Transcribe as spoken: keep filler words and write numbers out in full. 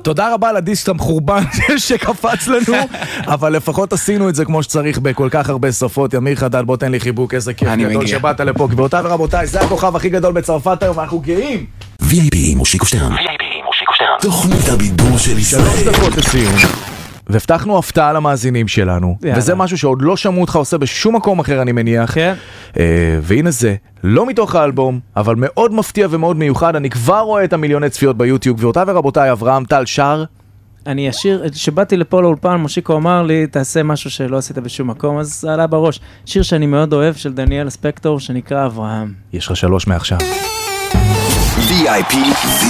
תודה רבה לדיסט המחורבן שקפץ לנו, אבל לפחות עשינו את זה כמו שצריך בכל כך הרבה שפות. ימיר חדד, בוא תן לי חיבוק, איזה כיף גדול שבאת לפה. גבירותיי ורבותיי, זה הכוכב הכי גדול בצרפת היום, אנחנו גאים. וי איי פי מושיקו שטרן. וי איי פי מושיקו שטרן. תוכנית הבידור של ישראל. שלוש דקות לסיום. והבטחנו הפתעה למאזינים שלנו, וזה משהו שעוד לא שמעו אותך עושה בשום מקום אחר, אני מניח. כן. והנה זה, לא מתוך האלבום, אבל מאוד מפתיע ומאוד מיוחד. אני כבר רואה את המיליוני צפיות ביוטיוב. גבירותיי ורבותיי, אברהם טל שר. אני אשיר, שבאתי לפה לאולפן, מושיקו אמר לי, תעשה משהו שלא עשית בשום מקום, אז זה עלה בראש. שיר שאני מאוד אוהב של דניאל ספקטור, שנקרא אברהם. יש לך שלוש מעכשיו. וי איי פי